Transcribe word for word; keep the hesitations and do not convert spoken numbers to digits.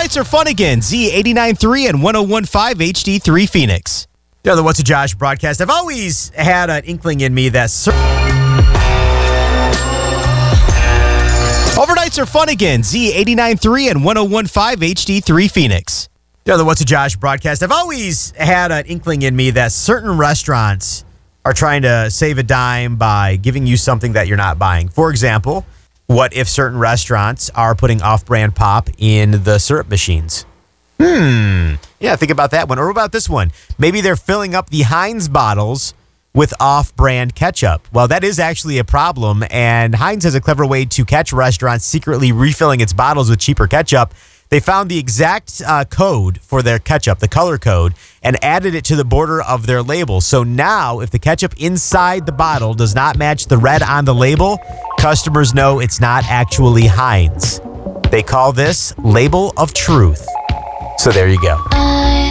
Overnights are fun again. Z eighty-nine point three and one oh one point five H D three Phoenix. You know, the What's a Josh broadcast. I've always had an inkling in me that cer- Overnights are fun again. Z eighty-nine point three and one oh one point five H D three Phoenix. You know, the What's a Josh broadcast. I've always had an inkling in me that certain restaurants are trying to save a dime by giving you something that you're not buying. For example, what if certain restaurants are putting off-brand pop in the syrup machines? Hmm. Yeah, think about that one. Or about this one? Maybe they're filling up the Heinz bottles with off-brand ketchup. Well, that is actually a problem, and Heinz has a clever way to catch restaurants secretly refilling its bottles with cheaper ketchup. They found the exact uh, code for their ketchup, the color code, and added it to the border of their label. So now, if the ketchup inside the bottle does not match the red on the label, customers know it's not actually Heinz. They call this label of truth. So there you go.